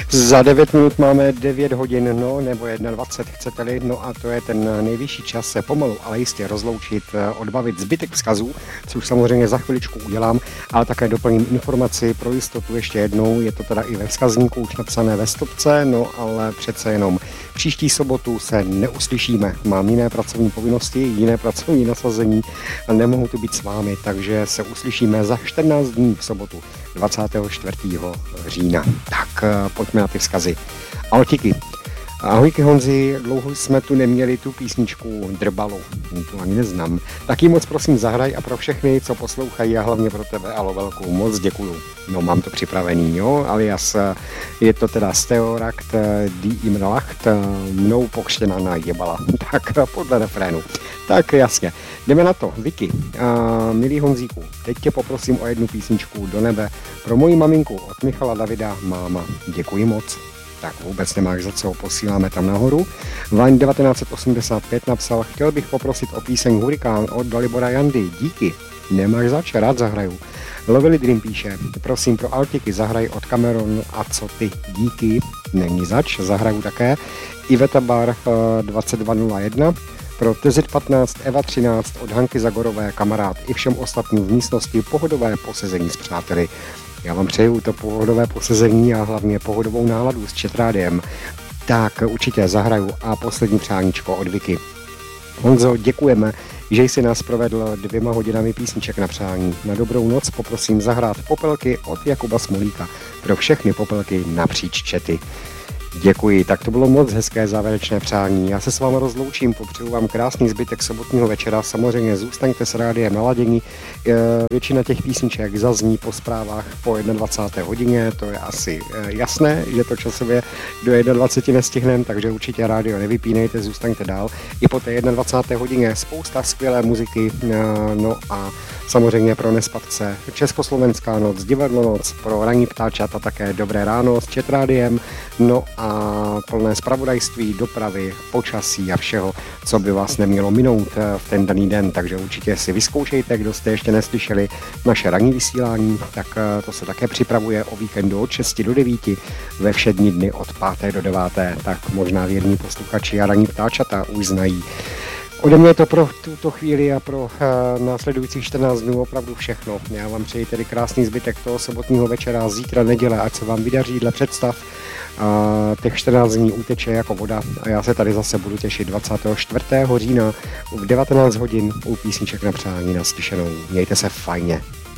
Za 9 minut máme 9 hodin, no, nebo 21, chcete-li, no a to je ten nejvyšší čas se pomalu, ale jistě rozloučit, odbavit zbytek vzkazů, což samozřejmě za chviličku udělám, ale také doplním informaci pro jistotu ještě jednou, je to teda i ve vzkazníku už napsané ve stopce, no ale přece jenom příští sobotu se neuslyšíme, mám jiné pracovní povinnosti, jiné pracovní nasazení a nemohu tu být s vámi, takže se uslyšíme za 14 dní v sobotu 24. října. Tak pojďme na ty vzkazy. Ahojky. Ahojky Honzi, dlouho jsme tu neměli tu písničku Drbalu, tu ani neznám. Taky moc prosím zahraj a pro všechny, co poslouchají a hlavně pro tebe a Lovelku, moc děkuju. No mám to připravený, jo, alias je to teda Steorakt Die Imralacht, mnou pokřtěna na jebala, tak podle refrénu. Tak jasně, jdeme na to, Vicky. Milý Honzíku, teď tě poprosím o jednu písničku do nebe pro moji maminku od Michala Davida, máma, děkuji moc. Tak vůbec nemáš za co, posíláme tam nahoru. Vaň 1985 napsal, chtěl bych poprosit o píseň Hurikán od Dalibora Jandy, díky, nemáš zač, rád zahraju. Lovely Dream píše, prosím pro Altiky zahraj od Cameron a co ty, díky, není zač, zahraju také. Iveta Bar 2201, pro TZ15 Eva 13 od Hanky Zagorové, kamarád i všem ostatním v místnosti pohodové posezení s přáteli. Já vám přeju to pohodové posezení a hlavně pohodovou náladu s Četrádiem. Tak určitě zahraju a poslední přáníčko od Vicky. Honzo, děkujeme, že jsi nás provedl 2 hodinami písniček na přání. Na dobrou noc poprosím zahrát Popelky od Jakuba Smolíka pro všechny popelky napříč čety. Děkuji, tak to bylo moc hezké závěrečné přání. Já se s vámi rozloučím, popřeju vám krásný zbytek sobotního večera. Samozřejmě zůstaňte s rádiem naladění. Většina těch písniček zazní po zprávách po 21. hodině, to je asi jasné, že to časově do 21 nestihneme, takže určitě rádio nevypínejte, zůstaňte dál. I po té 21. hodině spousta skvělé muziky, no a samozřejmě pro nespatce Československá noc, divadlo noc, pro ranní ptáčata také dobré ráno s Četrádiem, no a plné zpravodajství, dopravy, počasí a všeho, co by vás nemělo minout v ten daný den, takže určitě si vyzkoušejte, kdo jste ještě neslyšeli naše ranní vysílání, tak to se také připravuje o víkendu od 6 do 9, ve všední dny od 5 do 9, tak možná věrní posluchači a ranní ptáčata už znají. Ode mě je to pro tuto chvíli a pro následujících 14 dnů opravdu všechno. Já vám přeji tedy krásný zbytek toho sobotního večera, zítra neděle, ať se vám vydaří dle představ. Těch 14 dní uteče jako voda a já se tady zase budu těšit 24. října v 19 hodin u písniček na přání naslyšenou. Mějte se fajně.